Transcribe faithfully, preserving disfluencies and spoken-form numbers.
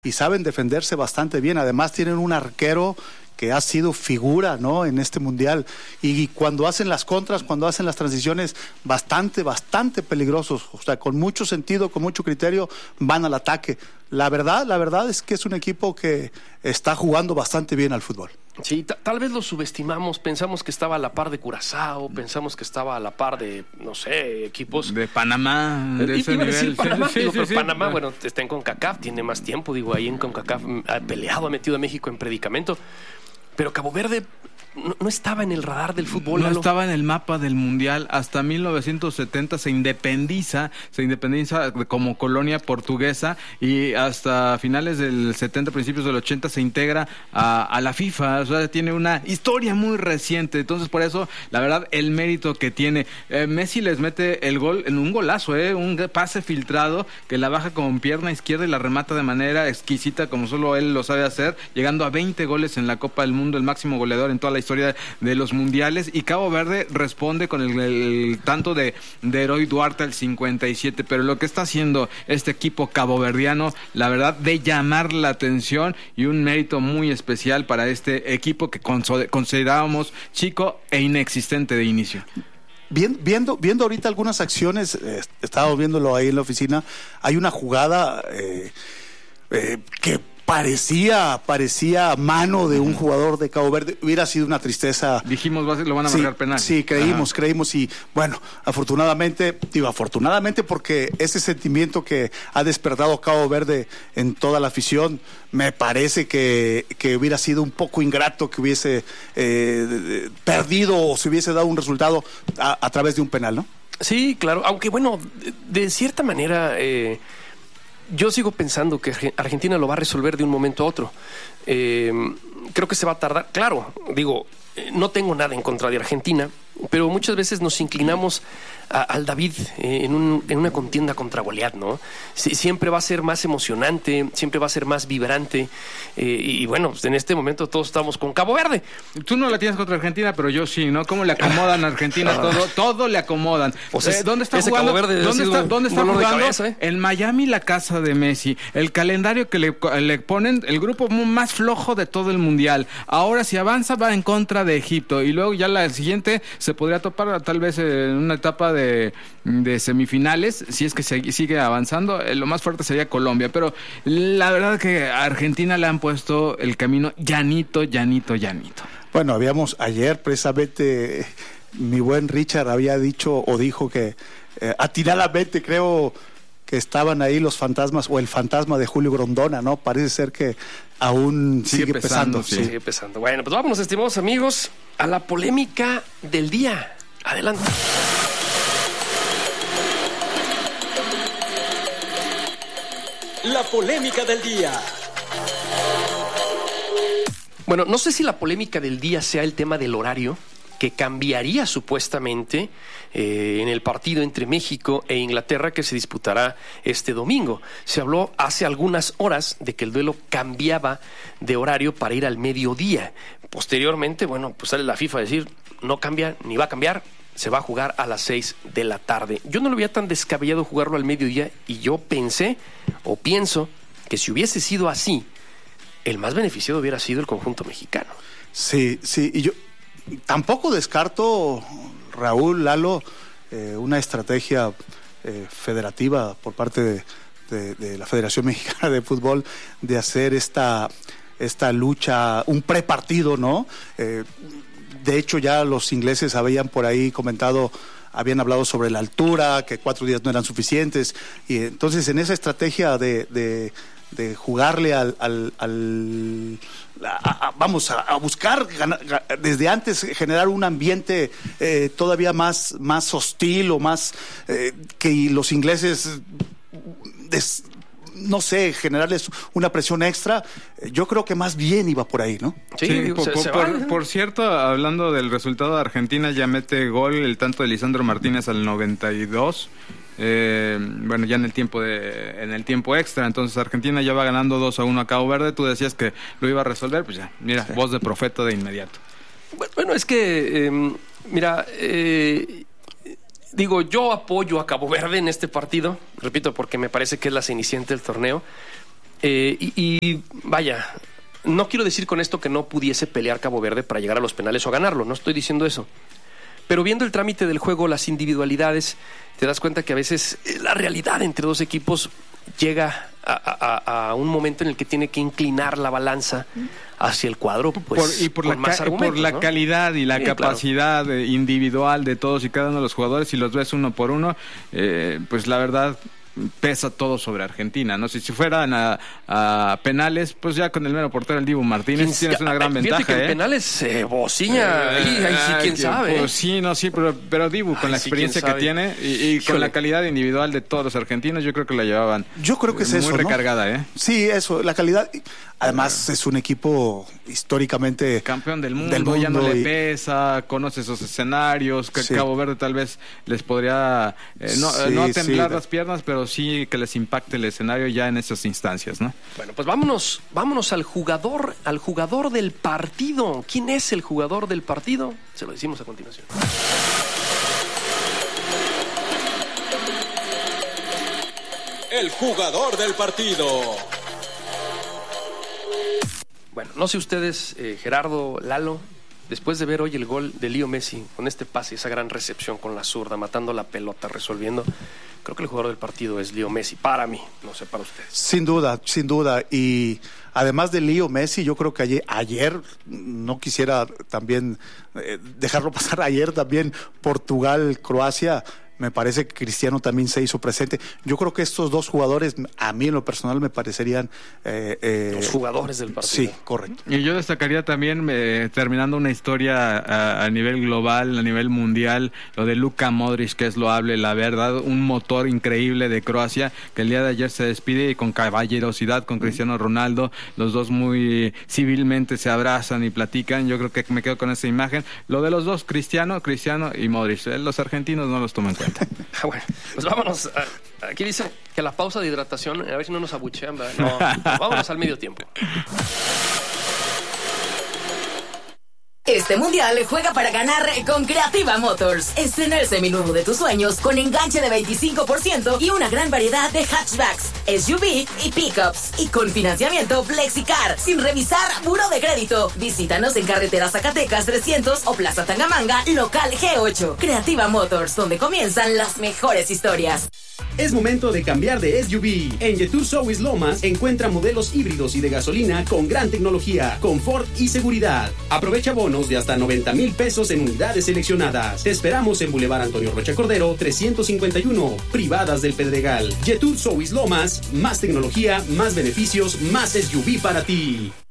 y saben defenderse bastante bien. Además tienen un arquero que ha sido figura, ¿no?, en este mundial, y cuando hacen las contras, cuando hacen las transiciones, bastante, bastante peligrosos, o sea, con mucho sentido, con mucho criterio, van al ataque. La verdad, la verdad es que es un equipo que está jugando bastante bien al fútbol. Sí, t- tal vez lo subestimamos, pensamos que estaba a la par de Curazao, pensamos que estaba a la par de, no sé, equipos... De Panamá, de I- ese iba a decir nivel. Panamá, Sí, digo, sí, pero sí. Panamá, bueno, está en CONCACAF, tiene más tiempo, digo, ahí en CONCACAF ha peleado, ha metido a México en predicamento, pero Cabo Verde no, no estaba en el radar del fútbol. No Lalo. estaba en el mapa del mundial. Hasta mil novecientos setenta se independiza, se independiza como colonia portuguesa, y hasta finales del setenta, principios del ochenta se integra a, a la FIFA. O sea, tiene una historia muy reciente. Entonces, por eso, la verdad, el mérito que tiene. Eh, Messi les mete el gol en un golazo, eh, un pase filtrado que la baja con pierna izquierda y la remata de manera exquisita, como solo él lo sabe hacer, llegando a veinte goles en la Copa del Mundo, el máximo goleador en toda la historia de los mundiales. Y Cabo Verde responde con el, el tanto de, de Heroy Duarte al cincuenta y siete, pero lo que está haciendo este equipo caboverdiano, la verdad, de llamar la atención, y un mérito muy especial para este equipo que considerábamos chico e inexistente de inicio. Bien, viendo, viendo ahorita algunas acciones, eh, estábamos viéndolo ahí en la oficina, hay una jugada eh, eh, que parecía, parecía mano de un jugador de Cabo Verde. Hubiera sido una tristeza. Dijimos, lo van a sí, marcar penal. Sí, creímos, Ajá. creímos y bueno, afortunadamente, digo afortunadamente porque ese sentimiento que ha despertado Cabo Verde en toda la afición, me parece que, que hubiera sido un poco ingrato que hubiese eh, perdido o se hubiese dado un resultado a, a través de un penal, ¿no? Sí, claro, aunque bueno, de, de cierta manera... Eh... Yo sigo pensando que Argentina lo va a resolver de un momento a otro. Eh, creo que se va a tardar. Claro, digo, no tengo nada en contra de Argentina, pero muchas veces nos inclinamos a, al David eh, en, un, en una contienda contra Goliat, ¿no? Sí, siempre va a ser más emocionante, siempre va a ser más vibrante, eh, y, y bueno, pues en este momento todos estamos con Cabo Verde. Tú no la tienes contra Argentina, pero yo sí, ¿no? ¿Cómo le acomodan a Argentina? todo, todo le acomodan. Pues es, eh, ¿Dónde está ese jugando? Cabo Verde ¿Dónde está, ¿dónde está jugando? Cabeza, ¿eh? En Miami, la casa de Messi. El calendario que le, le ponen, el grupo más flojo de todo el mundial. Ahora, si avanza, va en contra de Egipto, y luego ya la siguiente se podría topar tal vez en una etapa de, de semifinales, si es que se, sigue avanzando. Eh, lo más fuerte sería Colombia, pero la verdad que a Argentina le han puesto el camino llanito, llanito, llanito. Bueno, habíamos ayer precisamente, mi buen Richard había dicho o dijo que eh, atinadamente creo que estaban ahí los fantasmas o el fantasma de Julio Grondona, ¿no? Parece ser que aún sigue, sigue pesando. pesando sí. sí. Sigue pesando. Bueno, pues vámonos, estimados amigos, a la polémica del día. Adelante. La polémica del día. Bueno, no sé si la polémica del día sea el tema del horario, que cambiaría supuestamente eh, en el partido entre México e Inglaterra que se disputará este domingo. Se habló hace algunas horas de que el duelo cambiaba de horario para ir al mediodía. Posteriormente, bueno, pues sale la FIFA a decir, no cambia ni va a cambiar, se va a jugar a las seis de la tarde. Yo no lo veía tan descabellado jugarlo al mediodía, y yo pensé o pienso que si hubiese sido así, el más beneficiado hubiera sido el conjunto mexicano. Sí, sí, y yo tampoco descarto, Raúl, Lalo, eh, una estrategia eh, federativa por parte de, de, de la Federación Mexicana de Fútbol de hacer esta, esta lucha, un prepartido, ¿no? Eh, de hecho, ya los ingleses habían por ahí comentado, habían hablado sobre la altura, que cuatro días no eran suficientes, y entonces en esa estrategia de, de, de jugarle al... al, al a, a, vamos a, a buscar ganar, desde antes generar un ambiente eh, todavía más, más hostil o más eh, que los ingleses des, no sé, generarles una presión extra. Yo creo que más bien iba por ahí, ¿no? Sí, sí digo, por, se, por, se por, por cierto, hablando del resultado de Argentina, ya mete gol el tanto de Lisandro Martínez al noventa y dos. Eh, bueno, ya en el tiempo de en el tiempo extra, entonces Argentina ya va ganando dos a uno a Cabo Verde. Tú decías que lo iba a resolver, pues ya, mira, sí. Voz de profeta de inmediato. Bueno, es que, eh, mira, eh, digo, yo apoyo a Cabo Verde en este partido, repito, porque me parece que es la cenicienta del torneo. Eh, y, y vaya, no quiero decir con esto que no pudiese pelear Cabo Verde para llegar a los penales o ganarlo, no estoy diciendo eso. Pero viendo el trámite del juego, las individualidades, te das cuenta que a veces la realidad entre dos equipos llega a, a, a un momento en el que tiene que inclinar la balanza hacia el cuadro, pues, por, y por con la, más ca- argumentos, por la ¿no? calidad y la Sí, capacidad claro. individual de todos y cada uno de los jugadores, si los ves uno por uno, eh, pues la verdad pesa todo sobre Argentina, ¿no? Si, si fueran a, a penales, pues ya con el mero portero, el Dibu Martínez, tienes una gran Fíjate ventaja, que ¿eh? en penales, eh, bociña, ahí, ahí sí, quién que, sabe. Pues sí, no, sí, pero, pero Dibu, con Ay, la sí, experiencia quién que sabe. tiene y, y con la calidad individual de todos los argentinos, yo creo que la llevaban Yo creo que es muy eso, ¿no? recargada, ¿eh? Sí, eso, la calidad. Además, es un equipo históricamente campeón del mundo, del mundo ya no le y- pesa, conoce esos escenarios, que Sí. Cabo Verde tal vez les podría eh, no, Sí, eh, no temblar sí. las piernas, pero sí que les impacte el escenario ya en esas instancias, ¿no? Bueno, pues vámonos, vámonos al jugador, al jugador del partido. ¿Quién es el jugador del partido? Se lo decimos a continuación. El jugador del partido. Bueno, no sé ustedes, eh, Gerardo, Lalo, después de ver hoy el gol de Leo Messi, con este pase, esa gran recepción con la zurda, matando la pelota, resolviendo, creo que el jugador del partido es Leo Messi, para mí, no sé para ustedes. Sin duda, sin duda. Y además de Leo Messi, yo creo que ayer, ayer no quisiera también eh, dejarlo pasar, ayer también Portugal-Croacia. Me parece que Cristiano también se hizo presente. Yo creo que estos dos jugadores, a mí en lo personal, me parecerían... Eh, eh, Los jugadores del partido. Sí, correcto. Y yo destacaría también, eh, terminando una historia a, a nivel global, a nivel mundial, lo de Luka Modric, que es loable, la verdad, un motor increíble de Croacia, que el día de ayer se despide y con caballerosidad con Cristiano Ronaldo, los dos muy civilmente se abrazan y platican. Yo creo que me quedo con esa imagen. Lo de los dos, Cristiano, Cristiano y Modric, eh, los argentinos no los toman en cuenta. Ah, bueno, pues vámonos. A, aquí dice que la pausa de hidratación, a ver si no nos abuchean, ¿verdad? No, vámonos al medio tiempo. Este mundial juega para ganar con Creativa Motors. Estrena el seminuevo de tus sueños con enganche de veinticinco por ciento y una gran variedad de hatchbacks, S U V y pickups. Y con financiamiento FlexiCar, sin revisar buró de crédito. Visítanos en Carretera Zacatecas trescientos o Plaza Tangamanga, local G ocho. Creativa Motors, donde comienzan las mejores historias. Es momento de cambiar de S U V. En Jetour South Lomas encuentra modelos híbridos y de gasolina con gran tecnología, confort y seguridad. Aprovecha bonos de hasta noventa mil pesos en unidades seleccionadas. Te esperamos en Boulevard Antonio Rocha Cordero trescientos cincuenta y uno, Privadas del Pedregal. Jetour South Lomas, más tecnología, más beneficios, más S U V para ti.